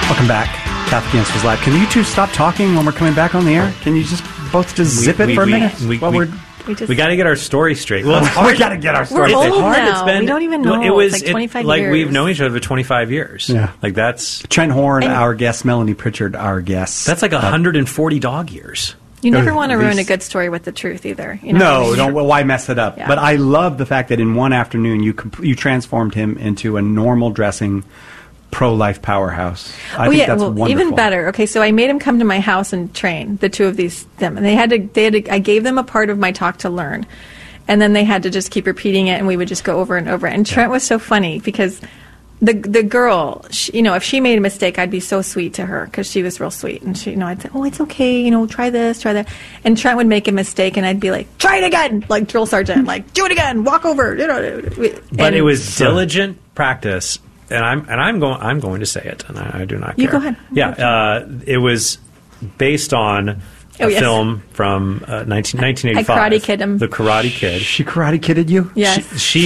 Welcome back. Catholic Answers Live. Can you two stop talking when we're coming back on the air? Can you just both zip it for a minute? We got to get our story straight. Well, we got to get our story straight. It's old hard. now. It's been, we don't even know. It was it's like 25 like years. we've known each other for 25 years. Yeah. Like that's... Trent Horn, our guest. Melanie Pritchard, our guest. That's like 140 dog years. You never want to ruin a good story with the truth either. You know No, what I mean? don't. Well, why mess it up? Yeah. But I love the fact that in one afternoon you transformed him into a normal dressing pro-life powerhouse. I think that's wonderful. Even better. Okay, so I made him come to my house and train the two of them, and they had to. I gave them a part of my talk to learn, and then they had to just keep repeating it, and we would just go over and over. And Trent was so funny because the girl, if she made a mistake, I'd be so sweet to her because she was real sweet, and I'd say, "Oh, it's okay, try this, try that," and Trent would make a mistake, and I'd be like, "Try it again," like drill sergeant, like do it again, walk over, But it was diligent practice. And I'm going to say it, and I do not care. You go ahead. Yeah, it was based on a film from 1985. I Karate Kid him. The Karate Kid. She Karate Kidded you? Yes.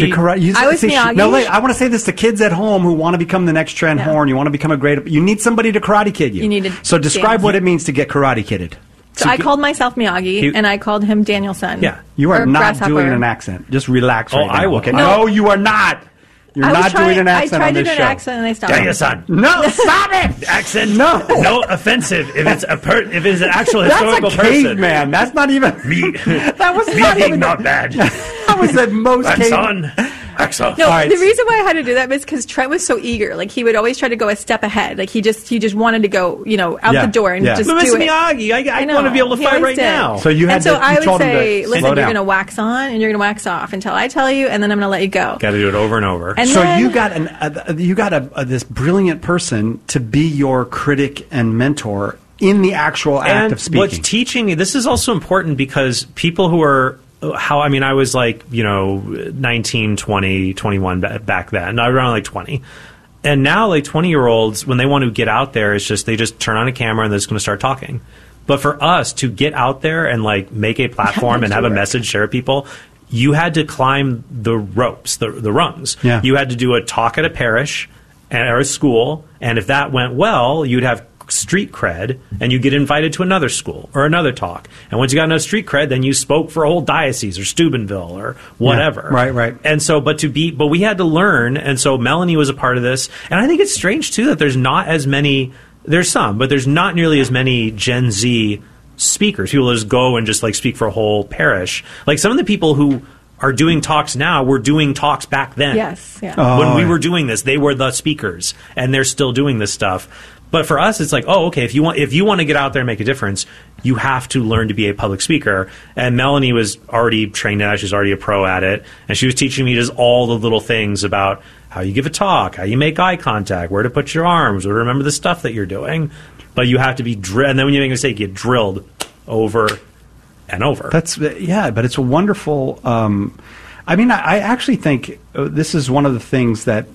I was Miyagi. No, wait, I want to say this to kids at home who want to become the next Trent Horn. You want to become a great... You need somebody to Karate Kid you. You need to So describe what it means to get Karate Kidded. So I called myself Miyagi, and I called him Danielson. Yeah. You are not Grasshopper. doing an accent. Just relax right now. I will. Okay? No, you are not. You're not doing an accent on this show. I tried to do an accent, and I stopped. Danielson. No, stop it! Accent. No Offensive. If it's if it's an actual historical That's a caveman. That's not even... That was not even... not bad. That was the most caveman... Excellent. No, the reason why I had to do that was because Trent was so eager. Like, he would always try to go a step ahead. Like, he just wanted to go, out the door and just do Mr. it. Miyagi, I want to be able to fight right now. So you had I would say, listen, you're down. going to wax on and you're going to wax off until I tell you, and then I'm going to let you go. Got to do it over and over. And so then, you got this brilliant person to be your critic and mentor in the actual act of speaking. What's teaching me, this is also important because people who are... I was like, 19, 20, 21 back then. I was around like 20. And now like 20-year-olds, when they want to get out there, it's just they just turn on a camera and they're just going to start talking. But for us to get out there and like make a platform and have a message, share with people, you had to climb the ropes, the rungs. Yeah. You had to do a talk at a parish or a school. And if that went well, you'd have street cred, and you get invited to another school or another talk. And once you got enough street cred, then you spoke for a whole diocese or Steubenville or whatever. Yeah, right. And so, but we had to learn, and so Melanie was a part of this. And I think it's strange too that there's not as many. There's some, but there's not nearly as many Gen Z speakers. People just go and just like speak for a whole parish. Like some of the people who are doing talks now were doing talks back then. Yes, yeah. When we were doing this, they were the speakers, and they're still doing this stuff. But for us, it's like, okay, if you want to get out there and make a difference, you have to learn to be a public speaker. And Melanie was already trained in that. She's already a pro at it. And she was teaching me just all the little things about how you give a talk, how you make eye contact, where to put your arms, where to remember the stuff that you're doing. But you have to be drilled. And then when you make a mistake, you get drilled over and over. But it's a wonderful... I actually think this is one of the things that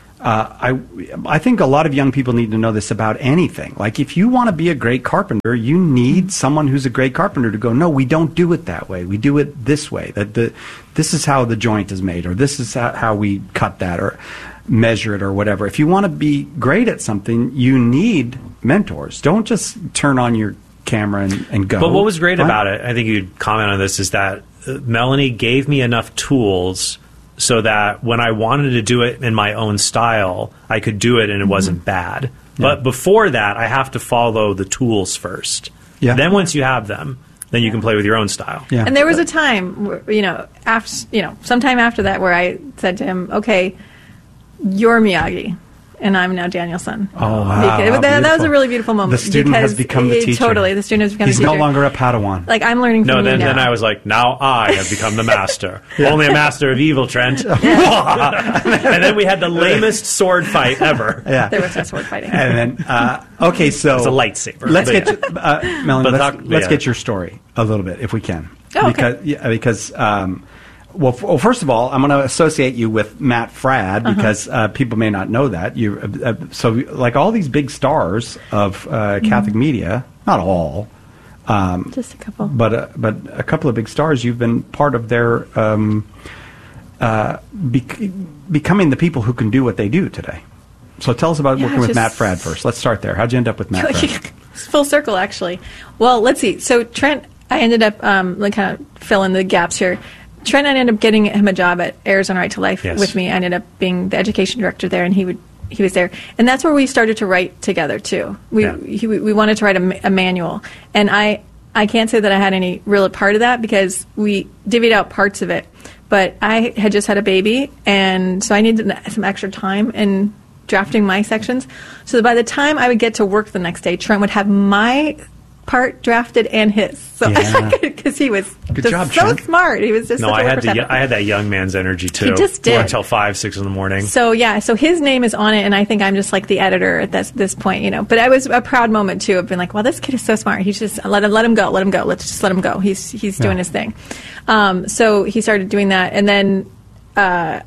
I think a lot of young people need to know this about anything. Like, if you want to be a great carpenter, you need someone who's a great carpenter to go, no, we don't do it that way. We do it this way. This is how the joint is made, or this is how we cut that, or measure it, or whatever. If you want to be great at something, you need mentors. Don't just turn on your camera and go. But what was great about it, I think you'd comment on this, is that Melanie gave me enough tools so that when I wanted to do it in my own style, I could do it and it wasn't bad. Yeah. But before that, I have to follow the tools first. Yeah. Then once you have them, then you can play with your own style. Yeah. And there was a time, sometime after that, where I said to him, "Okay, you're Miyagi, and I'm now Danielson." Oh, wow. That was a really beautiful moment. The student has become the teacher. Totally, the student has become the teacher. He's no longer a Padawan. Like, I'm learning from you now. Then I was like, now I have become the master. Only a master of evil, Trent. And then we had the lamest sword fight ever. Yeah. There was no sword fighting. And then, okay, so... It's a lightsaber. Melanie, let's get your story a little bit, if we can. Oh, okay. Because well, first of all, I'm going to associate you with Matt Fradd because people may not know that. So, like all these big stars of Catholic media, not all, just a couple, but a couple of big stars, you've been part of their becoming the people who can do what they do today. So tell us about working with just- Matt Fradd first. Let's start there. How'd you end up with Matt Fradd? It's full circle, actually. Well, let's see. So Trent, I ended up like kind of filling the gaps here. Trent, I ended up getting him a job at Arizona Right to Life Yes. with me. I ended up being the education director there, and he was there, and that's where we started to write together too. We wanted to write a manual, and I can't say that I had any real part of that because we divvied out parts of it. But I had just had a baby, and so I needed some extra time in drafting my sections. So by the time I would get to work the next day, Trent would have my part drafted and his. So because he was Good job, so Trent. smart. He was just No, such a I had worker. I had that young man's energy too. He just did. Worked till 5, 6 in the morning. So so his name is on it, and I think I'm just like the editor at this point, you know. But I was a proud moment too of being like, wow, this kid is so smart. He's just let him go. Let's just let him go. He's doing his thing. So he started doing that, and then I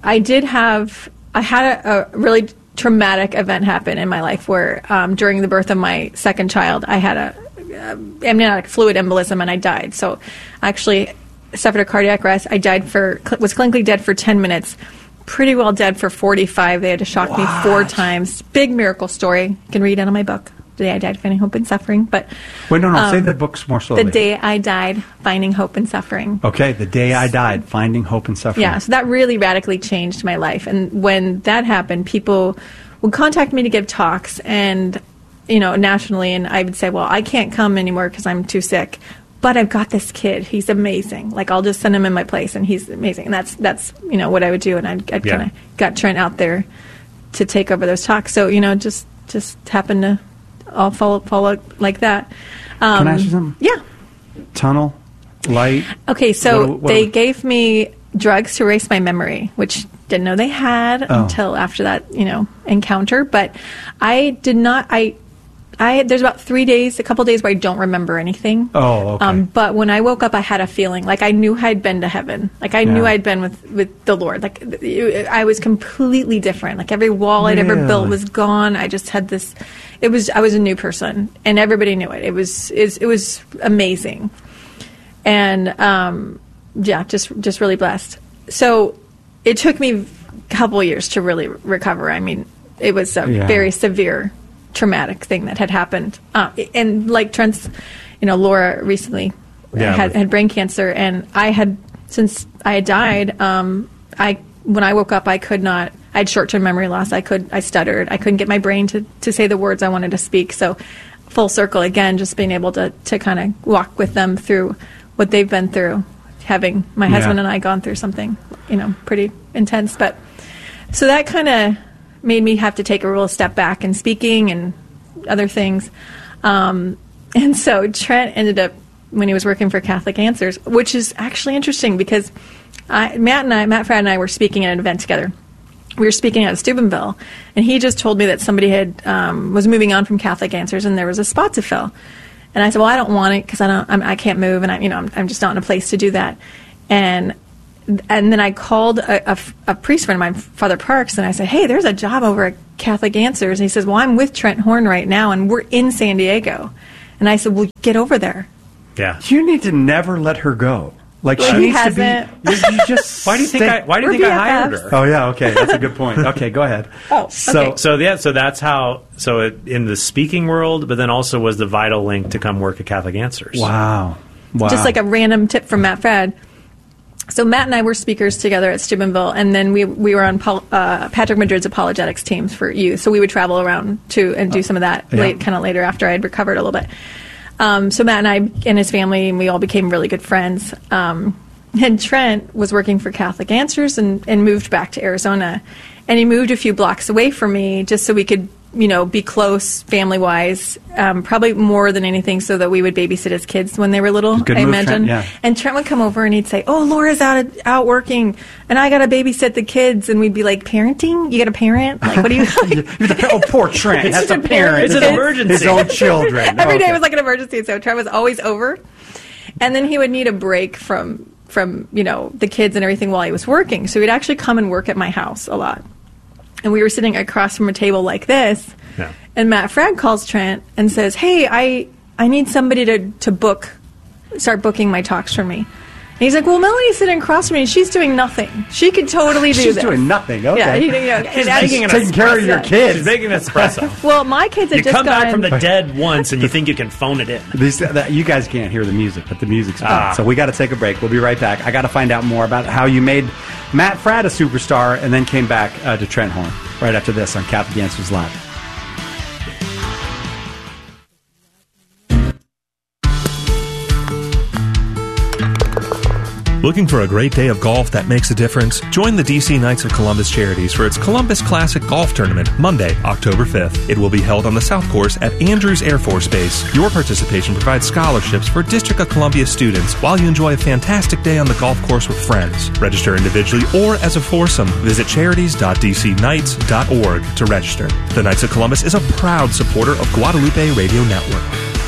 had a really traumatic event happen in my life where during the birth of my second child, I had a amniotic fluid embolism and I died. So I actually suffered a cardiac arrest. I was clinically dead for 10 minutes, pretty well dead for 45. They had to shock me 4 times. Big miracle story. You can read it on my book, The Day I Died, Finding Hope and Suffering. But Wait, no. Say the books more slowly. The Day I Died, Finding Hope and Suffering. Okay, The Day I Died, Finding Hope and Suffering. Yeah, so that really radically changed my life. And when that happened, people would contact me to give talks and, you know, nationally, and I would say, well, I can't come anymore because I'm too sick. But I've got this kid. He's amazing. Like, I'll just send him in my place, and he's amazing. And that's you know, what I would do. And I'd kind of got Trent out there to take over those talks. So, you know, just happened to all follow like that. Can I ask you something? Yeah. Tunnel, light. Okay, so What- they gave me drugs to erase my memory, which didn't know they had until after that, you know, encounter. But I did not. There's about 3 days, a couple days where I don't remember anything. Oh, okay. But when I woke up, I had a feeling like I knew I'd been to heaven. Like I knew I'd been with the Lord. Like I was completely different. Like every wall I'd ever built Really? was gone. I just had this. I was a new person, and everybody knew it. It was amazing, and just really blessed. So it took me a couple years to really recover. I mean, it was a very severe traumatic thing that had happened, and like Trent's, you know, Laura recently had brain cancer, and since I had died, when I woke up, I had short-term memory loss. I stuttered. I couldn't get my brain to say the words I wanted to speak. So full circle again, just being able to kind of walk with them through what they've been through, having my husband and I gone through something, you know, pretty intense. But so that kind of made me have to take a real step back in speaking and other things. And so Trent ended up, when he was working for Catholic Answers, which is actually interesting because Matt Fradd and I were speaking at an event together. We were speaking at Steubenville, and he just told me that somebody was moving on from Catholic Answers, and there was a spot to fill. And I said, well, I don't want it because I can't move, and I'm just not in a place to do that. And then I called a priest friend of mine, Father Parks, and I said, hey, there's a job over at Catholic Answers. And he says, well, I'm with Trent Horn right now, and we're in San Diego. And I said, well, get over there. Yeah. You need to never let her go. Like Well, she he needs hasn't. to be. You just Why do you think I hired her? Oh yeah, okay, that's a good point. Okay, go ahead. Oh, okay. So that's how. So in the speaking world, but then also was the vital link to come work at Catholic Answers. Wow. Just like a random tip from Matt Fradd. So Matt and I were speakers together at Steubenville, and then we were on Patrick Madrid's apologetics teams for youth. So we would travel around and do some of that later after I had recovered a little bit. So Matt and I and his family, and we all became really good friends. And Trent was working for Catholic Answers and moved back to Arizona. And he moved a few blocks away from me just so we could, be close family-wise, probably more than anything so that we would babysit his kids when they were little, I imagine. Trent, And Trent would come over and he'd say, oh, Laura's out working, and I got to babysit the kids. And we'd be like, parenting? You got a parent? Like, what do you... Oh, poor Trent. That's a parent. It's an emergency. His own children. Every day was like an emergency, so Trent was always over. And then he would need a break from the kids and everything while he was working. So he'd actually come and work at my house a lot. And we were sitting across from a table like this, and Matt Fradd calls Trent and says, hey, I need somebody to start booking my talks for me. And he's like, well, Melanie's sitting across from me, and she's doing nothing. She could totally do She's this. doing nothing. Okay. Yeah, She's taking care of your kids. She's making an espresso. Well, my kids have You just come back from gone. the dead once, and you think you can phone it in. You guys can't hear the music, but the music's playing. Ah. So we got to take a break. We'll be right back. I got to find out more about how you made Matt Fradd a superstar and then came back to Trent Horn right after this on Catholic Answers Live. Looking for a great day of golf that makes a difference? Join the DC Knights of Columbus Charities for its Columbus Classic Golf Tournament, Monday, October 5th. It will be held on the South Course at Andrews Air Force Base. Your participation provides scholarships for District of Columbia students while you enjoy a fantastic day on the golf course with friends. Register individually or as a foursome. Visit charities.dcknights.org to register. The Knights of Columbus is a proud supporter of Guadalupe Radio Network.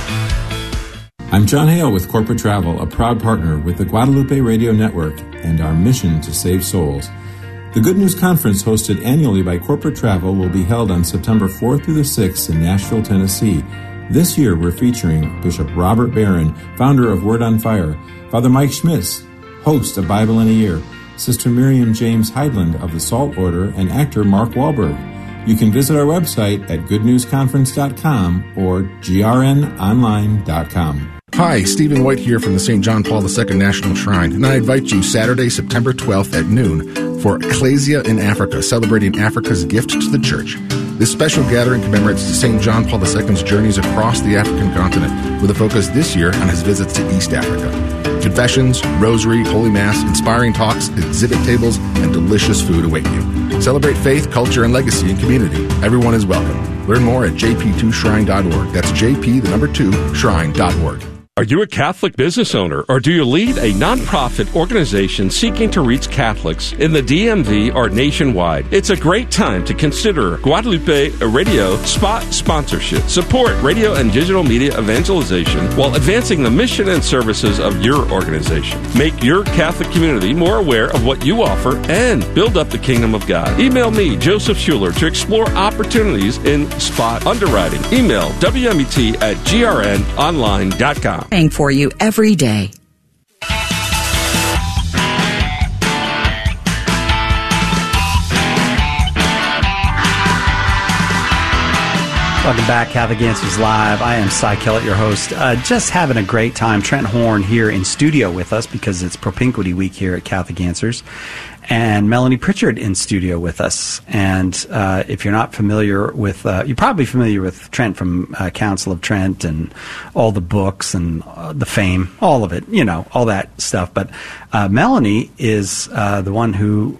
I'm John Hale with Corporate Travel, a proud partner with the Guadalupe Radio Network and our mission to save souls. The Good News Conference, hosted annually by Corporate Travel, will be held on September 4th through the 6th in Nashville, Tennessee. This year, we're featuring Bishop Robert Barron, founder of Word on Fire, Father Mike Schmitz, host of Bible in a Year, Sister Miriam James Heidland of the Salt Order, and actor Mark Wahlberg. You can visit our website at goodnewsconference.com or grnonline.com. Hi, Stephen White here from the St. John Paul II National Shrine, and I invite you Saturday, September 12th at noon for Ecclesia in Africa, celebrating Africa's gift to the Church. This special gathering commemorates St. John Paul II's journeys across the African continent, with a focus this year on his visits to East Africa. Confessions, rosary, Holy Mass, inspiring talks, exhibit tables, and delicious food await you. Celebrate faith, culture, and legacy in community. Everyone is welcome. Learn more at jp2shrine.org. That's jp2shrine.org. Are you a Catholic business owner, or do you lead a nonprofit organization seeking to reach Catholics in the DMV or nationwide? It's a great time to consider Guadalupe Radio spot sponsorship. Support radio and digital media evangelization while advancing the mission and services of your organization. Make your Catholic community more aware of what you offer and build up the kingdom of God. Email me, Joseph Schuler, to explore opportunities in spot underwriting. Email wmet@grnonline.com. For you every day. Welcome back, Catholic Answers Live. I am Cy Kellett, your host. Just having a great time. Trent Horn here in studio with us because it's Propinquity Week here at Catholic Answers. And Melanie Pritchard in studio with us. And if you're not familiar with, you're probably familiar with Trent from Council of Trent and all the books and the fame, all of it, you know, all that stuff. But Melanie is the one who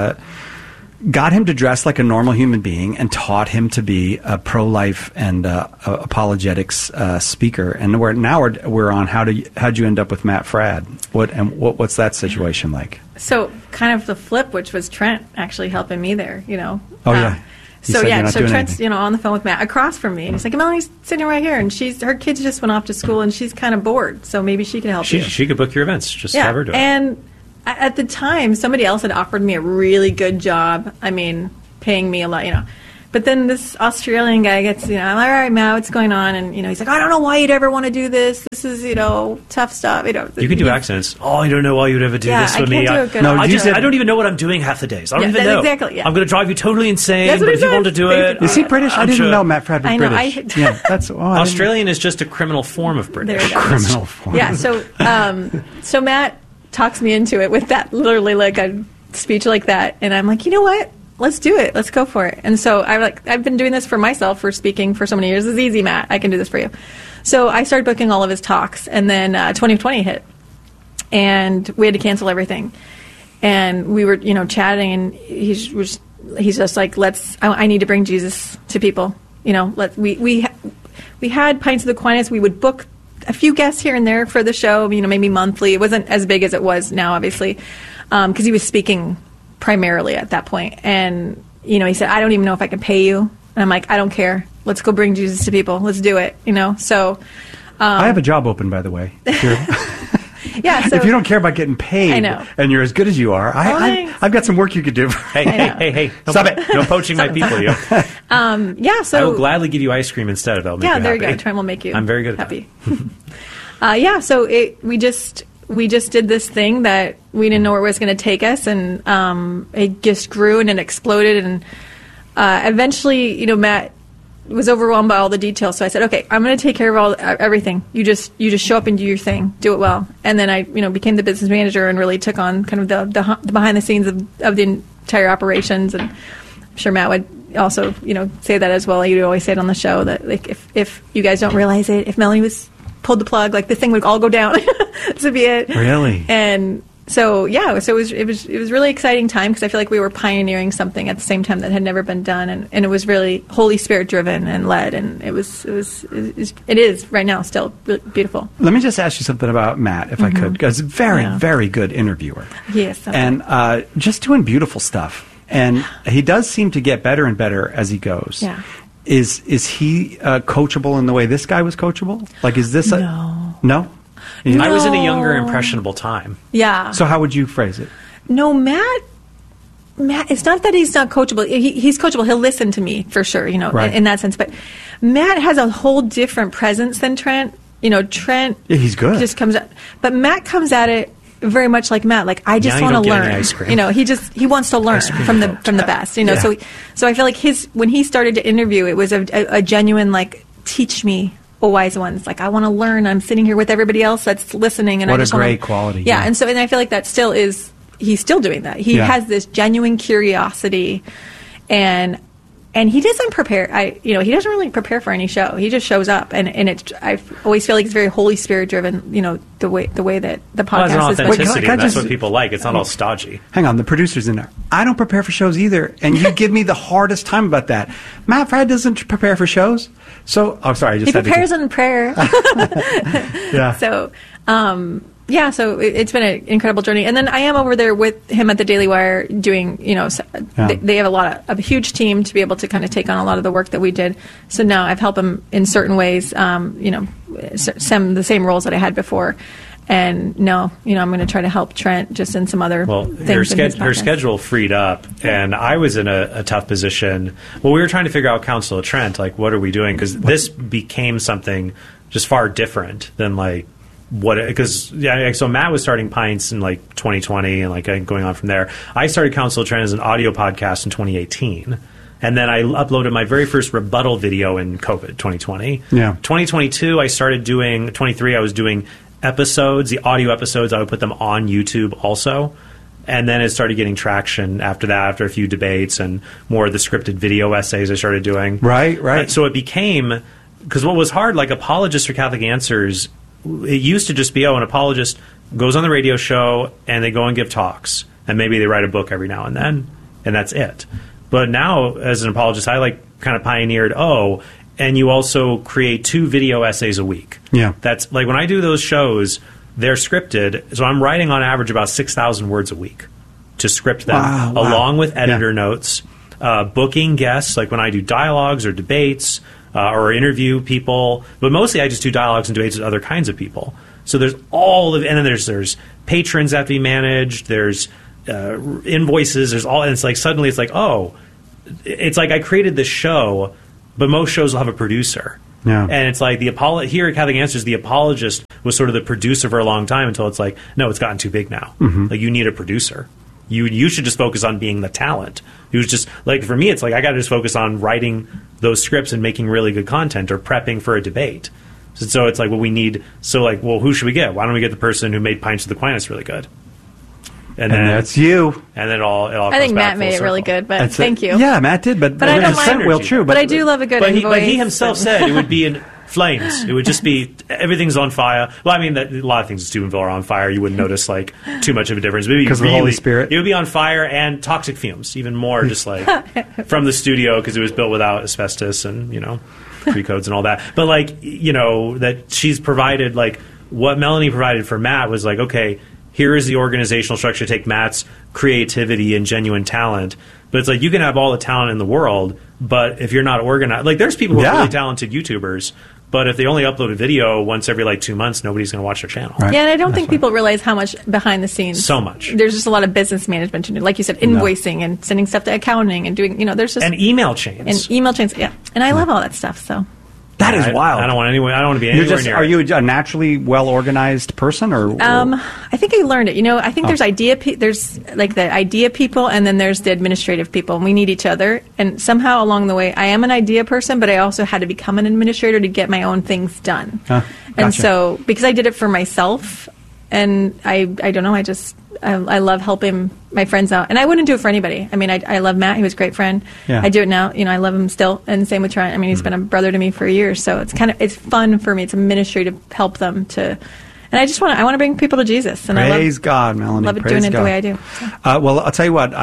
got him to dress like a normal human being and taught him to be a pro-life and apologetics speaker. And we're on how'd you end up with Matt Fradd? What's that situation like? So kind of the flip, which was Trent actually helping me there, you know. Oh, yeah. So Trent's, on the phone with Matt across from me, and he's like, Melanie's sitting right here, and her kids just went off to school, and she's kind of bored, so maybe she could help you. She could book your events. Just have her do it. And at the time, somebody else had offered me a really good job. I mean, paying me a lot, But then this Australian guy gets, I'm like, all right, Matt, what's going on? And, he's like, I don't know why you'd ever want to do this. This is, tough stuff. You can do accents. Oh, I don't know why you'd ever do this with me. I don't even know what I'm doing half the days. I don't even know. Exactly, yeah. I'm going to drive you totally insane, That's but what if you want to do it... Is he British? I didn't know Matt Fradd was British. Yeah, that's Australian is just a criminal form of British. There you go. Criminal form. Yeah, so Matt talks me into it with that, literally like a speech like that. And I'm like, you know what? Let's do it. Let's go for it. And so I've been doing this for myself, for speaking for so many years. It's easy, Matt. I can do this for you. So I started booking all of his talks, and then 2020 hit, and we had to cancel everything. And we were, chatting, and he's just like, I need to bring Jesus to people. We had Pints of the Aquinas. We would book a few guests here and there for the show, maybe monthly. It wasn't as big as it was now, obviously, because he was speaking primarily at that point. And, he said, I don't even know if I can pay you. And I'm like, I don't care. Let's go bring Jesus to people. Let's do it, So I have a job open, by the way. Yeah, so if you don't care about getting paid, I know. and you're as good as you are, I've got some work you could do. Hey! Stop it! No poaching my people, you. So I will gladly give you ice cream instead of it. There you go. Trent will make you. I'm very good at happy. that. So we just did this thing that we didn't know where it was going to take us, and it just grew and it exploded, and eventually, Matt was overwhelmed by all the details. So I said, okay, I'm going to take care of everything. You just show up and do your thing, do it well. And then I, became the business manager and really took on kind of the behind the scenes of the entire operations. And I'm sure Matt would also, say that as well. You always say it on the show that like if you guys don't realize it, if Melanie pulled the plug, like the thing would all go down. This would be it. Really? And so it was really exciting time because I feel like we were pioneering something at the same time that had never been done, and it was really Holy Spirit driven and led, and it is right now still really beautiful. Let me just ask you something about Matt, if I could, because very good interviewer. Yes, and just doing beautiful stuff, and he does seem to get better and better as he goes. Yeah. Is he coachable in the way this guy was coachable? Like, is this no? I was in a younger, impressionable time. Yeah. So how would you phrase it? No, Matt, it's not that he's not coachable. He's coachable. He'll listen to me for sure, right. in that sense. But Matt has a whole different presence than Trent. Trent, he's good. Just comes at, but Matt comes at it very much like Matt. Like, I just want to learn. Ice cream. He wants to learn from the best. So I feel like when he started to interview, it was a genuine like, teach me. Wise ones, like I want to learn. I'm sitting here with everybody else that's listening, and what I just a great quality. Yeah, and I feel like that still is. He's still doing that. He has this genuine curiosity, and he doesn't prepare. He doesn't really prepare for any show. He just shows up, and I always feel like it's very Holy Spirit driven. The way that the podcast is. Authenticity. That's what people like. It's not all stodgy. Hang on, the producer's in there. I don't prepare for shows either, and you give me the hardest time about that. Matt Fradd doesn't prepare for shows. So, sorry, I just he prepares in prayer. Yeah. So, so it's been an incredible journey. And then I am over there with him at the Daily Wire doing, they have a huge team to be able to kind of take on a lot of the work that we did. So now I've helped him in certain ways, the same roles that I had before. And I'm going to try to help Trent just in some other things. Her schedule freed up, and I was in a tough position. Well, we were trying to figure out counsel at Trent, like, what are we doing? Because this became something just far different than like so Matt was starting Pints in like 2020 and like going on from there. I started Counsel at Trent as an audio podcast in 2018. And then I uploaded my very first rebuttal video in COVID 2020. Yeah. 2022, I started doing, 23, I was doing episodes, the audio episodes. I would put them on YouTube also. And then it started getting traction after that, after a few debates and more of the scripted video essays I started doing. Right. So it became, because what was hard, like Apologists for Catholic Answers, it used to just be, an apologist goes on the radio show and they go and give talks. And maybe they write a book every now and then. And that's it. But now, as an apologist, I kind of pioneered, and you also create 2 video essays a week. Yeah. That's like when I do those shows, they're scripted. So I'm writing on average about 6,000 words a week to script them, along with editor notes, booking guests, like when I do dialogues or debates or interview people. But mostly I just do dialogues and debates with other kinds of people. So there's and then there's patrons that have to be managed. There's invoices. There's all, and it's like suddenly it's like, it's like I created this show, but most shows will have a producer. Yeah. And it's like here at Catholic Answers, the apologist was sort of the producer for a long time until it's like, no, it's gotten too big now. Mm-hmm. Like, you need a producer. You should just focus on being the talent. It was just like, for me, it's like I got to just focus on writing those scripts and making really good content or prepping for a debate. So it's like, we need. So like, who should we get? Why don't we get the person who made Pints of the Aquinas really good? And then that's you. And then it all I think Matt made it really good, but thank you. Yeah, Matt did, but I don't mind. Well, true, but I do love a good invoice. But he himself said it would be in flames. It would just be everything's on fire. Well, I mean, a lot of things at Steubenville are on fire. You wouldn't notice like too much of a difference. Because of the Holy Spirit. It would be on fire and toxic fumes, even more, just like from the studio, because it was built without asbestos and pre-codes and all that. But like that she's provided, like what Melanie provided for Matt was like, okay, here is the organizational structure. Take Matt's creativity and genuine talent. But it's like, you can have all the talent in the world, but if you're not organized, like there's people who are really talented YouTubers, but if they only upload a video once every like 2 months, nobody's going to watch their channel. Right. Yeah, and I don't think people realize how much behind the scenes. So much. There's just a lot of business management to do. Like you said, invoicing and sending stuff to accounting and doing, there's just... And email chains. And email chains, yeah. And I love all that stuff, so... That is wild. I don't want to be anywhere near. Are you a naturally well organized person, or? I think I learned it. I think there's there's like the idea people, and then there's the administrative people, and we need each other. And somehow along the way, I am an idea person, but I also had to become an administrator to get my own things done. Gotcha. And so, because I did it for myself, and I don't know, I love helping my friends out, and I wouldn't do it for anybody. I mean, I love Matt; he was a great friend. Yeah. I do it now. I love him still, and same with Trent. I mean, he's been a brother to me for years, so it's fun for me. It's a ministry to help them to, and I want to bring people to Jesus. And Praise God, Melanie. Love doing it the way I do. So. Well, I'll tell you what.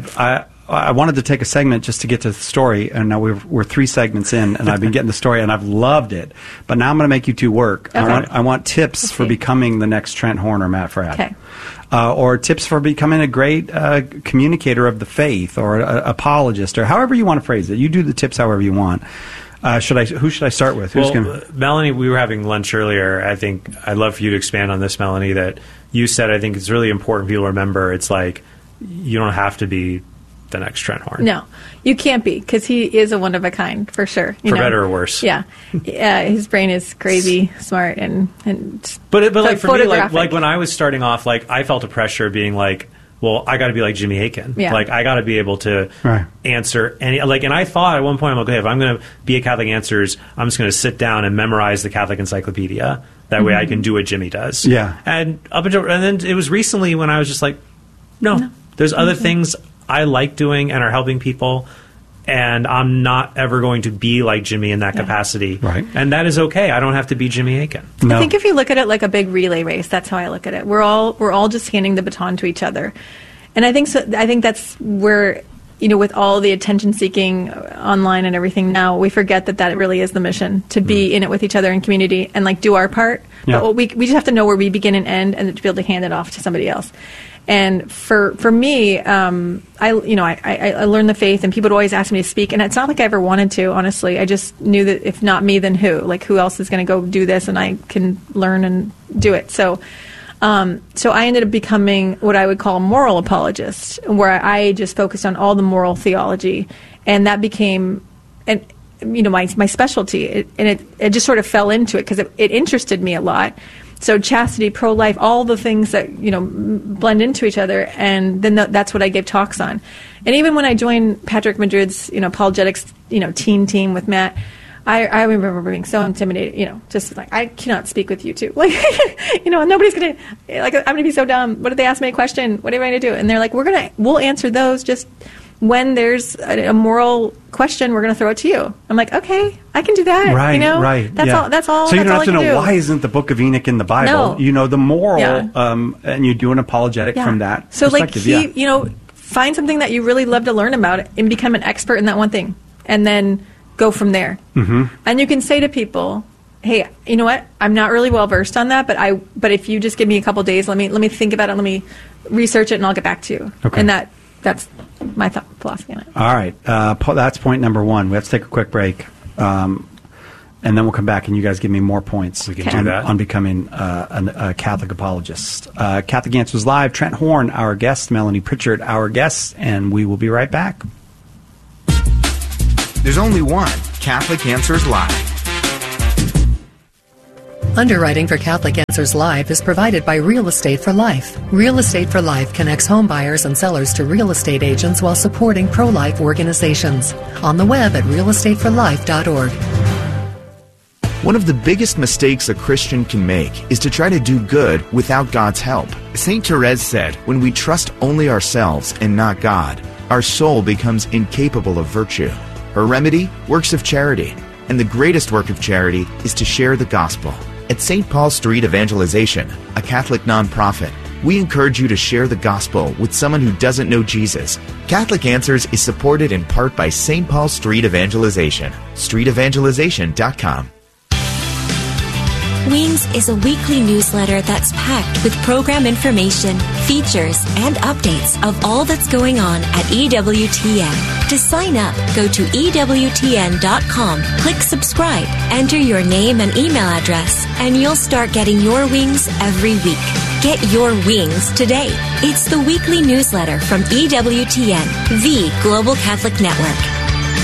I wanted to take a segment just to get to the story, and now we're 3 segments in, and I've been getting the story, and I've loved it. But now I'm going to make you 2 work. Okay. I want tips for becoming the next Trent Horn or Matt Fradd. Okay. Or tips for becoming a great communicator of the faith, or apologist, or however you want to phrase it. You do the tips however you want. Who should I start with? Melanie, we were having lunch earlier. I think I'd love for you to expand on this, Melanie, that you said. I think it's really important people remember. It's like you don't have to be the next Trent Horn. No, you can't be, because he is a one of a kind, for sure. For better or worse. Yeah. His brain is crazy smart and but like for me, like when I was starting off, like I felt a pressure being like, well, I got to be like Jimmy Akin. Yeah. Like I got to be able to answer any, like, and I thought at one point, I'm like, okay, if I'm going to be a Catholic Answers, I'm just going to sit down and memorize the Catholic Encyclopedia. That way I can do what Jimmy does. Yeah. And then it was recently when I was just like, no. There's other things I like doing and are helping people, and I'm not ever going to be like Jimmy in that capacity. Right. And that is okay. I don't have to be Jimmy Akin. No. I think if you look at it like a big relay race, that's how I look at it. We're all just handing the baton to each other. And I think that's where, with all the attention seeking online and everything now, we forget that really is the mission, to be in it with each other in community and like do our part. Yeah. But we just have to know where we begin and end, and to be able to hand it off to somebody else. And for me, I learned the faith, and people would always ask me to speak, and it's not like I ever wanted to, honestly. I just knew that if not me, then who? Like, who else is going to go do this, and I can learn and do it. So I ended up becoming what I would call a moral apologist, where I just focused on all the moral theology, and that became my specialty. It just sort of fell into it because it interested me a lot. So chastity, pro-life, all the things that, blend into each other, and then that's what I gave talks on. And even when I joined Patrick Madrid's, apologetics, teen team with Matt, I remember being so intimidated, just like, I cannot speak with you two. Like, nobody's going to, like, I'm going to be so dumb. What if they ask me a question? What am I going to do? And they're like, we'll answer those, just when there's a moral question, we're going to throw it to you. I'm like, okay, I can do that. Right, right. That's all. So you don't have to know, why isn't the Book of Enoch in the Bible? No. You know the moral, and you do an apologetic from that So perspective. find something that you really love to learn about and become an expert in that one thing, and then go from there. Mm-hmm. And you can say to people, hey, you know what? I'm not really well versed on that, but if you just give me a couple days, let me think about it, let me research it, and I'll get back to you. Okay. And that's my philosophy on it. All right. That's point number 1. We have to take a quick break. And then we'll come back and you guys give me more points. We can do that. On becoming a Catholic apologist. Catholic Answers Live. Trent Horn, our guest. Melanie Pritchard, our guest. And we will be right back. There's only one Catholic Answers Live. Underwriting for Catholic Answers Live is provided by Real Estate for Life. Real Estate for Life connects home buyers and sellers to real estate agents while supporting pro-life organizations. On the web at realestateforlife.org. One of the biggest mistakes a Christian can make is to try to do good without God's help. St. Therese said, when we trust only ourselves and not God, our soul becomes incapable of virtue. Her remedy? Works of charity. And the greatest work of charity is to share the gospel. At St. Paul Street Evangelization, a Catholic nonprofit, we encourage you to share the gospel with someone who doesn't know Jesus. Catholic Answers is supported in part by St. Paul Street Evangelization. StreetEvangelization.com. Wings is a weekly newsletter that's packed with program information, features, and updates of all that's going on at EWTN. To sign up, go to EWTN.com, click subscribe, enter your name and email address, and you'll start getting your wings every week. Get your wings today. It's the weekly newsletter from EWTN, the Global Catholic Network.